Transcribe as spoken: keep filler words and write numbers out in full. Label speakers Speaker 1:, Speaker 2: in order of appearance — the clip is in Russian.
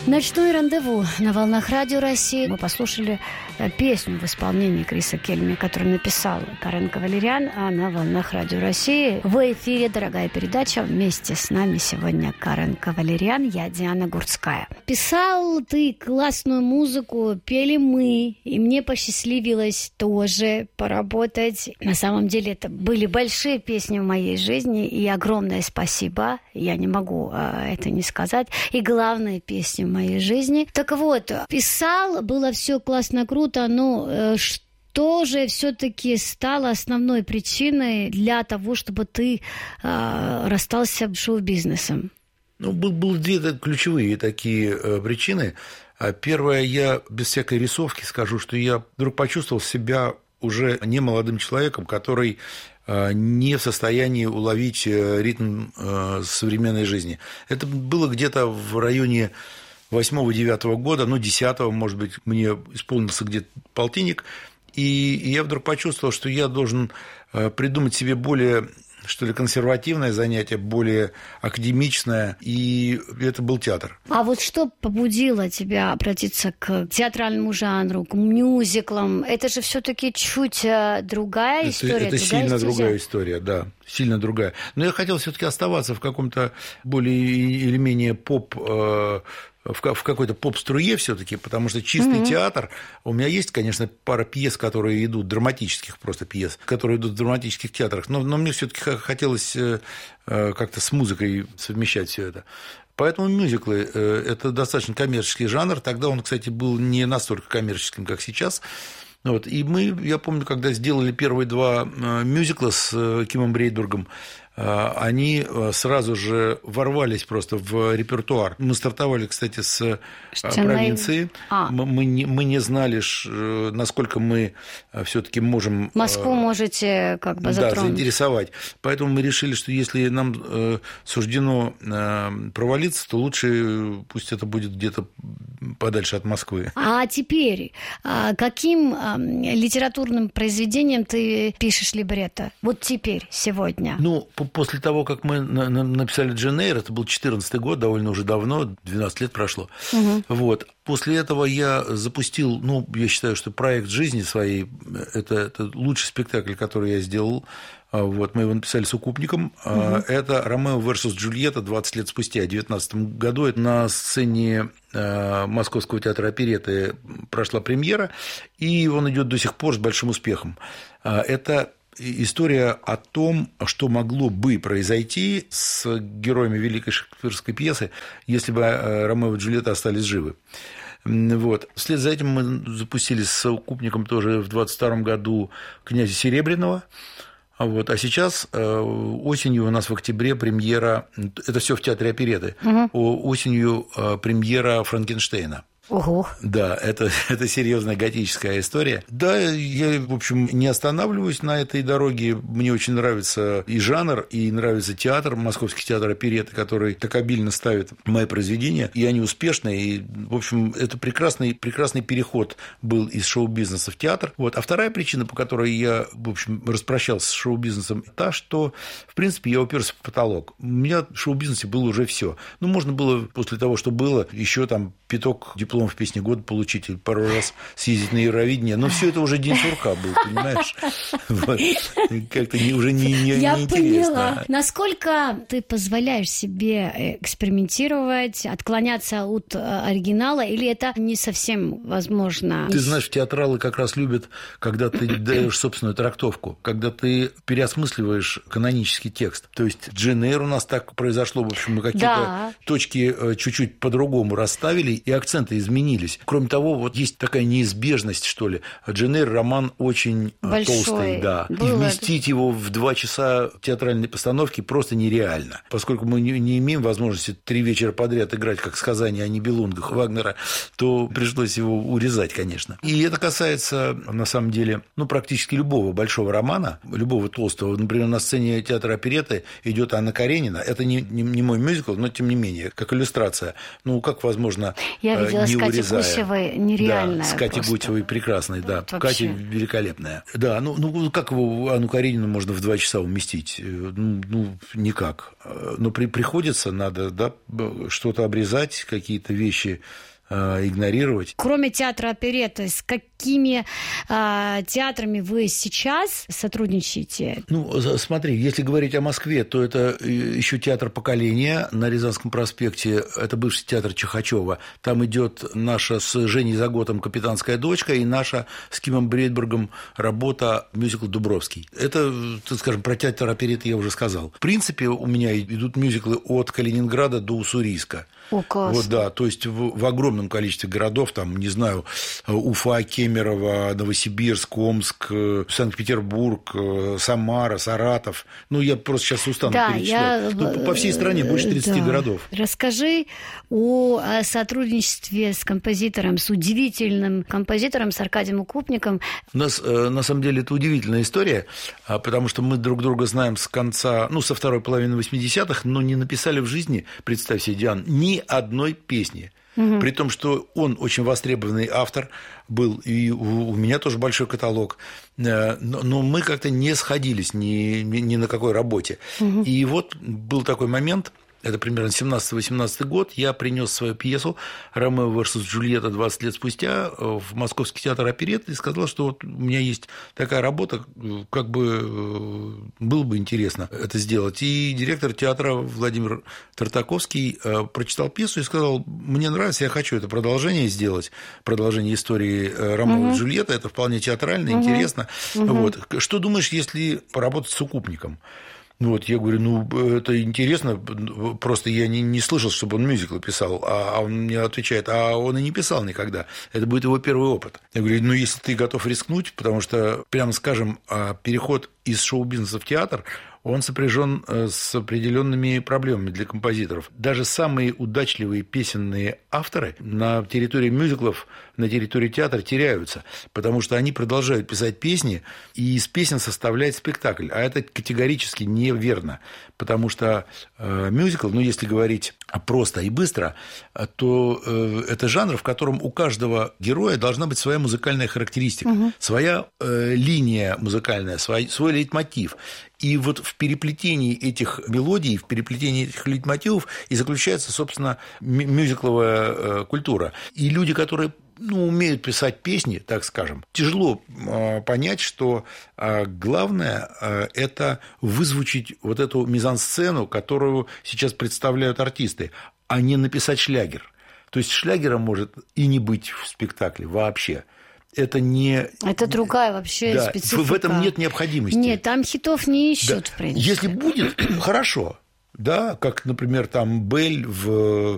Speaker 1: Ночное рандеву на волнах Радио России. Мы послушали песню в исполнении Криса Кельми, которую написал Карен Кавалерян, а на волнах Радио России. В эфире дорогая передача. Вместе с нами сегодня Карен Кавалерян, я Диана Гурцкая. Писал ты классную музыку, пели мы, и мне посчастливилось тоже поработать. На самом деле это были большие песни в моей жизни, и огромное спасибо. Я не могу э, это не сказать. И главные песни в моей жизни. Так вот, писал, было все классно, круто, но э, что же все-таки стало основной причиной для того, чтобы ты э, расстался с шоу-бизнесом?
Speaker 2: Ну, был, было две ключевые такие э, причины. Первая, я без всякой рисовки скажу, что я вдруг почувствовал себя уже не молодым человеком, который не в состоянии уловить ритм современной жизни. Это было где-то в районе восьмого-девятого года, ну, десятого, может быть, мне исполнился где-то полтинник, и я вдруг почувствовал, что я должен придумать себе более, что ли, консервативное занятие, более академичное, и это был театр.
Speaker 1: А вот что побудило тебя обратиться к театральному жанру, к мюзиклам? Это же все-таки чуть другая история.
Speaker 2: Это, это
Speaker 1: другая
Speaker 2: сильно
Speaker 1: стезя.
Speaker 2: другая история, да, сильно другая. Но я хотел все-таки оставаться в каком-то более или менее поп, в какой-то поп-струе все-таки, потому что чистый mm-hmm. театр, у меня есть, конечно, пара пьес, которые идут, драматических просто пьес, которые идут в драматических театрах, но, но мне все-таки хотелось как-то с музыкой совмещать все это. Поэтому мюзиклы – это достаточно коммерческий жанр, тогда он, кстати, был не настолько коммерческим, как сейчас. Вот. И мы, я помню, когда сделали первые два мюзикла с Кимом Брейдбургом, они сразу же ворвались просто в репертуар. Мы стартовали, кстати, с Штяной... провинции. А. Мы, не, мы не знали, насколько мы все-таки можем...
Speaker 1: Москву можете как бы затронуть.
Speaker 2: Да, заинтересовать. Поэтому мы решили, что если нам суждено провалиться, то лучше пусть это будет где-то подальше от Москвы.
Speaker 1: А теперь каким литературным произведением ты пишешь либретто? Вот теперь, сегодня.
Speaker 2: Ну, после того, как мы написали «Джейн Эйр», это был четырнадцатый год, довольно уже давно, двенадцать лет прошло. Угу. Вот. После этого я запустил, ну, я считаю, что проект жизни своей, это, это лучший спектакль, который я сделал. Вот, мы его написали с укупником. Угу. Это «Ромео versus Джульетта» двадцать лет спустя, в две тысячи девятнадцатом году. Это на сцене Московского театра оперетты прошла премьера, и он идет до сих пор с большим успехом. Это история о том, что могло бы произойти с героями великой шекспировской пьесы, если бы Ромео и Джульетта остались живы. Вот. Вслед за этим мы запустили с укупником тоже в двадцать втором году «Князя Серебряного». Вот. А сейчас осенью у нас в октябре премьера, это все в театре оперетты, угу. осенью премьера «Франкенштейна».
Speaker 1: Ого.
Speaker 2: Да, это, это серьезная готическая история. Да, я, в общем, не останавливаюсь на этой дороге. Мне очень нравится и жанр, и нравится театр, Московский театр оперетты, который так обильно ставит мои произведения, и они успешные. И, в общем, это прекрасный, прекрасный переход был из шоу-бизнеса в театр. Вот. А вторая причина, по которой я, в общем, распрощался с шоу-бизнесом, та, что, в принципе, я уперся в потолок. У меня в шоу-бизнесе было уже все. Ну, можно было после того, что было, еще там пяток дипломов в песне года получить, или пару раз съездить на Евровидение, но все это уже день сурка был, понимаешь? Вот. Как-то уже не, не,
Speaker 1: Я
Speaker 2: не
Speaker 1: поняла.
Speaker 2: интересно.
Speaker 1: Насколько ты позволяешь себе экспериментировать, отклоняться от оригинала, или это не совсем возможно?
Speaker 2: Ты знаешь, театралы как раз любят, когда ты даешь собственную трактовку, когда ты переосмысливаешь канонический текст. То есть «Джейн Эйр» у нас так произошло, в общем, мы какие-то да. точки чуть-чуть по-другому расставили, и акценты изменились. Кроме того, вот есть такая неизбежность, что ли. «Джейн Эйр» роман очень большой, толстый, да. И вместить его в два часа театральной постановки просто нереально. Поскольку мы не, не имеем возможности три вечера подряд играть как сказание о Нибелунгах Вагнера, то пришлось его урезать, конечно. И это касается, на самом деле, ну, практически любого большого романа, любого толстого. Например, на сцене театра оперетты идет Анна Каренина. Это не, не, не мой мюзикл, но тем не менее, как иллюстрация. Ну, как возможно...
Speaker 1: Я видела
Speaker 2: не
Speaker 1: с Катей
Speaker 2: урезая.
Speaker 1: Гусевой нереальная.
Speaker 2: Да, с Катей
Speaker 1: просто.
Speaker 2: Гусевой прекрасной, да.
Speaker 1: Вот
Speaker 2: Катя великолепная. Да, ну, ну как его, Анну Каренину можно в два часа уместить? Ну, ну никак. Но при, приходится, надо, да, что-то обрезать, какие-то вещи игнорировать.
Speaker 1: Кроме театра оперетты, с какими э, театрами вы сейчас сотрудничаете?
Speaker 2: Ну, смотри, если говорить о Москве, то это еще театр поколения на Рязанском проспекте. Это бывший театр Чехачева. Там идет наша с Женей Заготом «Капитанская дочка» и наша с Кимом Брейтбергом работа мюзикл «Дубровский». Это, так скажем, про театр оперетты я уже сказал. В принципе, у меня идут мюзиклы от Калининграда до Уссурийска.
Speaker 1: О, класс.
Speaker 2: Вот, да, то есть в, в огромном количестве городов, там, не знаю, Уфа, Кемерово, Новосибирск, Омск, Санкт-Петербург, Самара, Саратов. Ну, я просто сейчас устану
Speaker 1: да,
Speaker 2: перечислять.
Speaker 1: Я...
Speaker 2: Ну, по всей стране больше тридцати
Speaker 1: да.
Speaker 2: городов.
Speaker 1: Расскажи о сотрудничестве с композитором, с удивительным композитором, с Аркадием Укупником.
Speaker 2: У нас, на самом деле, это удивительная история, потому что мы друг друга знаем с конца, ну, со второй половины восьмидесятых, но не написали в жизни, представь себе, Диан, ни одной песни. Угу. При том, что он очень востребованный автор был, и у меня тоже большой каталог, но, но мы как-то не сходились ни, ни, ни на какой работе. Угу. И вот был такой момент, это примерно семнадцатый-восемнадцатый год, я принес свою пьесу «Ромео versus Джульетта» двадцать лет спустя в Московский театр оперетты и сказал, что вот у меня есть такая работа, как бы было бы интересно это сделать. И директор театра Владимир Тартаковский прочитал пьесу и сказал: мне нравится, я хочу это продолжение сделать, продолжение истории «Ромео и Джульетта», это вполне театрально, угу. интересно. Угу. Вот. Что думаешь, если поработать с Укупником? Вот, я говорю, ну, это интересно, просто я не, не слышал, чтобы он мюзиклы писал, а он мне отвечает, а он и не писал никогда, это будет его первый опыт. Я говорю, ну, если ты готов рискнуть, потому что, прямо скажем, переход из шоу-бизнеса в театр, он сопряжен с определенными проблемами для композиторов. Даже самые удачливые песенные авторы на территории мюзиклов, на территории театра теряются, потому что они продолжают писать песни и из песен составлять спектакль. А это категорически неверно, потому что э, мюзикл, ну, если говорить просто и быстро, то э, это жанр, в котором у каждого героя должна быть своя музыкальная характеристика, угу. своя э, линия музыкальная, свой, свой лейтмотив. И вот в переплетении этих мелодий, в переплетении этих лейтмотивов и заключается, собственно, мюзикловая культура. И люди, которые, ну, умеют писать песни, так скажем, тяжело понять, что главное – это вызвучить вот эту мизансцену, которую сейчас представляют артисты, а не написать шлягер. То есть шлягера может и не быть в спектакле вообще. Это не...
Speaker 1: Это другая вообще
Speaker 2: да,
Speaker 1: специфика.
Speaker 2: В этом нет необходимости.
Speaker 1: Нет, там хитов не ищут,
Speaker 2: да.
Speaker 1: в принципе.
Speaker 2: Если будет, хорошо. Да, как, например, там Белль в